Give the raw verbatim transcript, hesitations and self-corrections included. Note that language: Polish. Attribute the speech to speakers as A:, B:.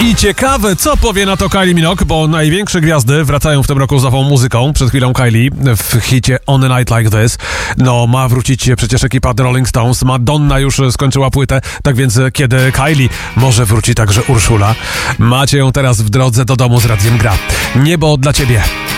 A: I ciekawe, co powie na to Kylie Minogue, bo największe gwiazdy wracają w tym roku z nową muzyką. Przed chwilą Kylie w hicie On a Night Like This. No, ma wrócić przecież ekipa The Rolling Stones. Madonna już skończyła płytę, tak więc kiedy Kylie, może wróci także Urszula. Macie ją teraz w drodze do domu z Radiem Gra. Niebo dla ciebie.